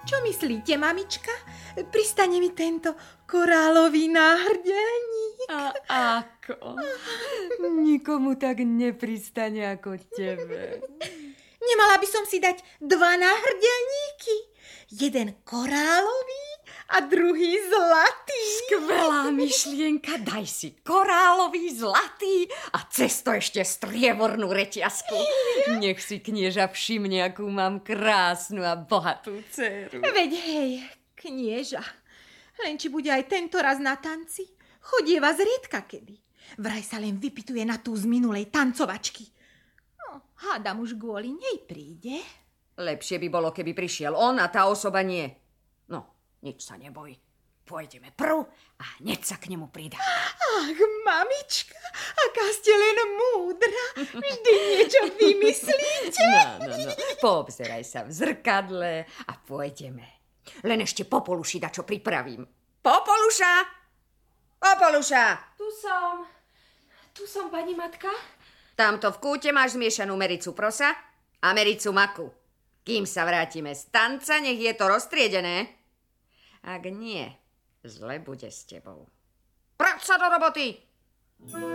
Čo myslíte, mamička? Pristane mi tento korálový náhrdelník. A ako? Nikomu tak nepristane ako tebe. Nemala by som si dať 2 náhrdelníky? Jeden korálový a druhý zlatý. Skvelá myšlienka, daj si korálový, zlatý a cez to ešte striebornú reťazku. Nech si knieža všimne, akú mám krásnu a bohatú dceru. Veď hej, knieža, len či bude aj tento raz na tanci? Chodieva zriedka kedy. Vraj sa len vypituje na tú z minulej tancovačky. No, hádam už kvôli nej príde. Lepšie by bolo, keby prišiel on a tá osoba nie. No, nič sa neboj. Pôjdeme prv a hneď sa k nemu pridá. Ach, mamička, aká ste len múdra. Vždy niečo vymyslíte. No. Poobzeraj sa v zrkadle a pôjdeme. Len ešte Popoluši dačo pripravím. Popoluša! Popoluša! Tu som, pani matka. Tamto v kúte máš zmiešanú mericu prosa a mericu maku. Kým sa vrátime z tanca, nech je to roztriedené. Ak nie, zle bude s tebou. Práť sa do roboty!